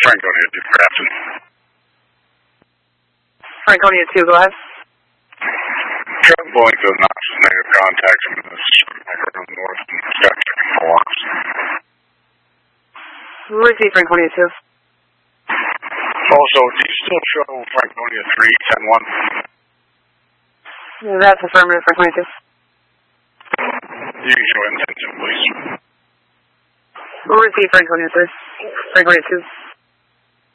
Franconia 2, Grafton. Franconia 2, go ahead. Trevor Billingfield, not negative contact from the microphone north and Scott checking for locks. Receive Franconia 2. Also, do you still show Franconia 3, 10-1? That's affirmative, Franconia 2. You can show him 10-2, please. Receive Franconia 3. Franconia 2.